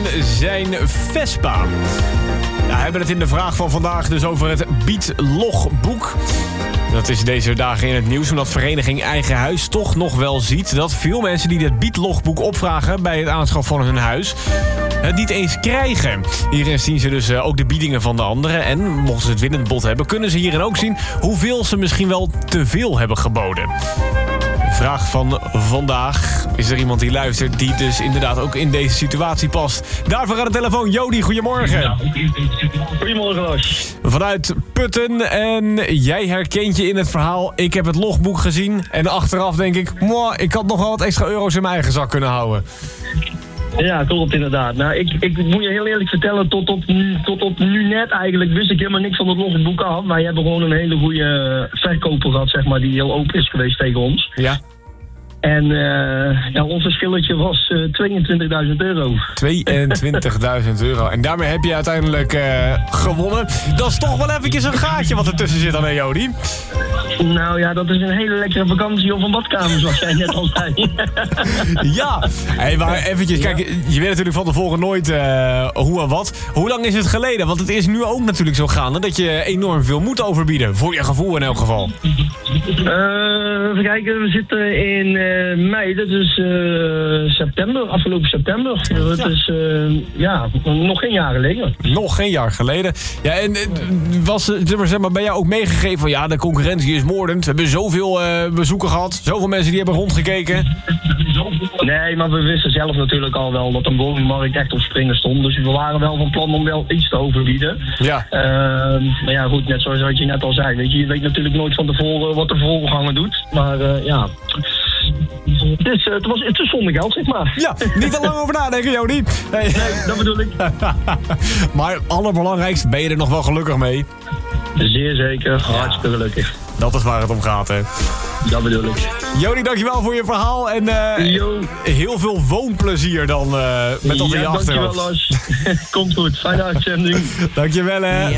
zijn Vespa. We hebben het in de vraag van vandaag dus over het Beat-logboek. Dat is deze dagen in het nieuws, omdat vereniging Eigen Huis toch nog wel ziet dat veel mensen die het Beat-logboek opvragen bij het aanschaf van hun huis het niet eens krijgen. Hierin zien ze dus ook de biedingen van de anderen. En mochten ze het winnend bod hebben, kunnen ze hierin ook zien hoeveel ze misschien wel te veel hebben geboden. Vraag van vandaag. Is er iemand die luistert die dus inderdaad ook in deze situatie past? Daarvoor aan de telefoon Jody, goedemorgen. Goedemorgen, Lars. Vanuit Putten, en jij herkent je in het verhaal. Ik heb het logboek gezien en achteraf denk ik, ik had nog wel wat extra euro's in mijn eigen zak kunnen houden. Ja, klopt inderdaad. Nou, ik moet je heel eerlijk vertellen, tot op nu net eigenlijk wist ik helemaal niks van het logboek af. Wij hebben gewoon een hele goede verkoper gehad, zeg maar, die heel open is geweest tegen ons. Ja. En ons verschilletje was €22.000. €22.000. En daarmee heb je uiteindelijk gewonnen. Dat is toch wel eventjes een gaatje wat ertussen zit dan, hè, Jody? Nou ja, dat is een hele lekkere vakantie of een badkamer, zoals jij net al zei. Ja, hey, maar eventjes, kijk, je weet natuurlijk van tevoren nooit hoe en wat. Hoe lang is het geleden? Want het is nu ook natuurlijk zo gaande dat je enorm veel moet overbieden. Voor je gevoel in elk geval. Even kijken, we zitten in mei, dat is september, afgelopen september. Dat is nog geen jaar geleden. Nog geen jaar geleden. Ja, en was zeg maar, ben jij ook meegegeven van ja, de concurrentie is moordend. We hebben zoveel bezoeken gehad, zoveel mensen die hebben rondgekeken. Nee, maar we wisten zelf natuurlijk al wel dat een woningmarkt echt op springen stond. Dus we waren wel van plan om wel iets te overbieden. Ja. Maar ja, goed, net zoals je net al zei. Weet je weet natuurlijk nooit van tevoren wat de voorganger doet. Maar het is zonder geld, zeg maar. Ja, niet te lang over nadenken, Jody. Nee, dat bedoel ik. Maar allerbelangrijkst, ben je er nog wel gelukkig mee? Zeer zeker, hartstikke gelukkig. Dat is waar het om gaat, hè. Dat bedoel ik. Jody, dankjewel voor je verhaal en heel veel woonplezier dan met op je achterhoofd. Dankjewel, Lars. Komt goed, fijne uitzending. Dankjewel, hè.